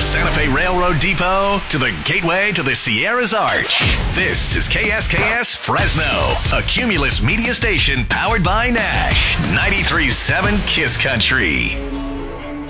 the Santa Fe Railroad Depot to the gateway to the Sierras Arch. This is KSKS Fresno, a Cumulus media station powered by Nash. 93.7 Kiss Country.